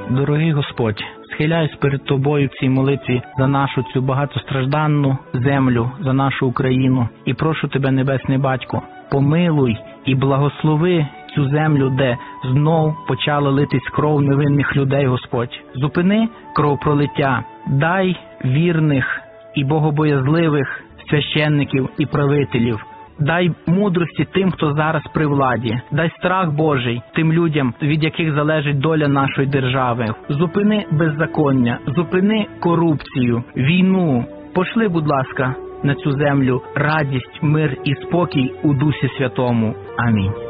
Дорогий Господь, схиляюсь перед Тобою в цій молитві за нашу цю багатостражданну землю, за нашу Україну. І прошу Тебе, Небесний Батько, помилуй і благослови цю землю, де знов почала литись кров невинних людей, Господь. Зупини кровопролиття, дай вірних і богобоязливих священників і правителів. Дай мудрості тим, хто зараз при владі. Дай страх Божий тим людям, від яких залежить доля нашої держави. Зупини беззаконня, зупини корупцію, війну. Пошли, будь ласка, на цю землю радість, мир і спокій у Дусі Святому. Амінь.